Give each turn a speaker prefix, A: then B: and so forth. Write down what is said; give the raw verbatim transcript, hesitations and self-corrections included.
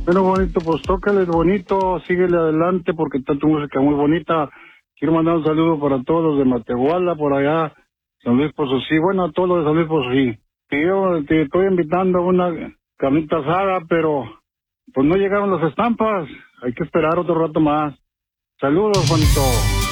A: Bueno, bonito, pues tócale bonito, síguele adelante porque está tu música muy bonita. Quiero mandar un saludo para todos los de Matehuala, por allá, San Luis Potosí, bueno, a todos los de San Luis Potosí. Que yo te estoy invitando a una carnita asada, pero pues no llegaron las estampas. Hay que esperar otro rato más. Saludos, bonito.